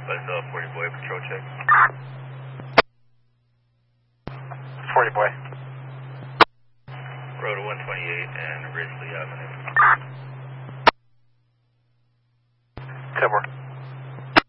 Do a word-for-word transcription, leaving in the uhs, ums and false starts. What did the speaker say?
Let's uh, forty boy, patrol check. forty boy. Road one twenty-eight and Ridgely Avenue. ten more.